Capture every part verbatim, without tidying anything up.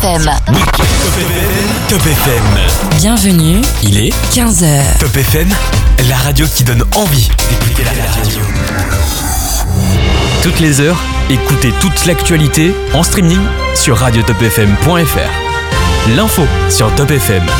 F M. Top F M. Top F M. Bienvenue, Il est quinze heures. Top F M, la radio qui donne envie d'écouter la radio. Toutes les heures, écoutez toute l'actualité en streaming sur radio top f m point f r. L'info sur Top F M.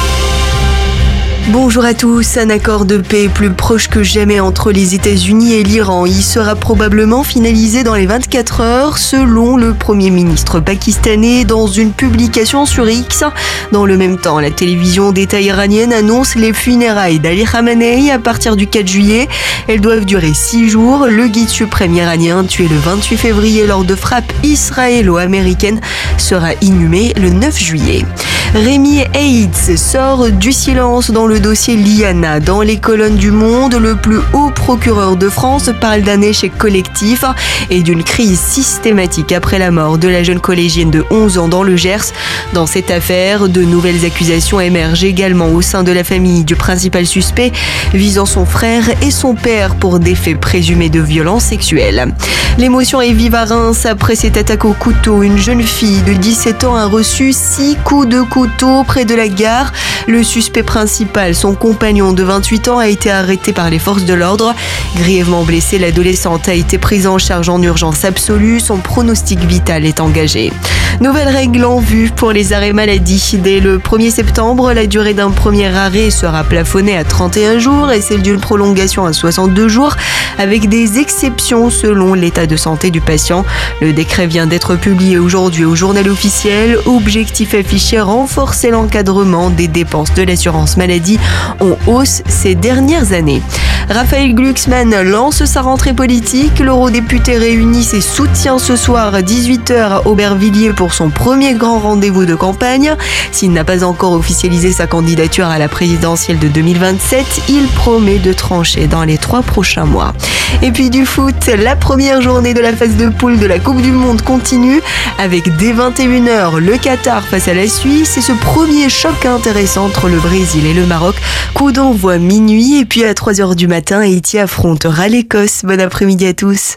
Bonjour à tous, un accord de paix plus proche que jamais entre les États-Unis et l'Iran. Il sera probablement finalisé dans les vingt-quatre heures, selon le Premier ministre pakistanais dans une publication sur X. Dans le même temps, la télévision d'État iranienne annonce les funérailles d'Ali Khamenei à partir du quatre juillet. Elles doivent durer six jours. Le guide suprême iranien, tué le vingt-huit février lors de frappes israélo-américaines, sera inhumé le neuf juillet. Rémi Heitz sort du silence dans le dossier Liana. Dans les colonnes du Monde, le plus haut procureur de France parle d'un échec collectif et d'une crise systématique après la mort de la jeune collégienne de onze ans dans le Gers. Dans cette affaire, de nouvelles accusations émergent également au sein de la famille du principal suspect, visant son frère et son père pour des faits présumés de violences sexuelles. L'émotion est vive à Reims après cette attaque au couteau. Une jeune fille de dix-sept ans a reçu six coups de couteau près de la gare. Le suspect principal, son compagnon de vingt-huit ans, a été arrêté par les forces de l'ordre. Grièvement blessée, l'adolescente a été prise en charge en urgence absolue. Son pronostic vital est engagé. Nouvelle règle en vue pour les arrêts maladie. Dès le premier septembre, la durée d'un premier arrêt sera plafonnée à trente et un jours et celle d'une prolongation à soixante-deux jours, avec des exceptions selon l'état de santé du patient. Le décret vient d'être publié aujourd'hui au journal officiel. Objectif affiché, renforcer l'encadrement des dépenses de l'assurance maladie en hausse ces dernières années. Raphaël Glucksmann lance sa rentrée politique. L'eurodéputé réunit ses soutiens ce soir à dix-huit heures à Aubervilliers pour son premier grand rendez-vous de campagne. S'il n'a pas encore officialisé sa candidature à la présidentielle de deux mille vingt-sept, il promet de trancher dans les trois prochains mois. Et puis du foot, la première journée de la phase de poule de la Coupe du Monde continue avec dès vingt et une heures le Qatar face à la Suisse et ce premier choc intéressant entre le Brésil et le Maroc. Coup d'envoi minuit et puis à trois heures du matin, Haïti affrontera l'Écosse. Bon après-midi à tous.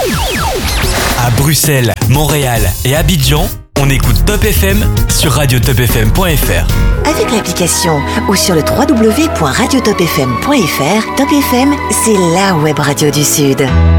À Bruxelles, Montréal et Abidjan, on écoute Top F M sur radio top f m point f r. Avec l'application ou sur le w w w point radio top f m point f r, Top F M, c'est la web radio du Sud.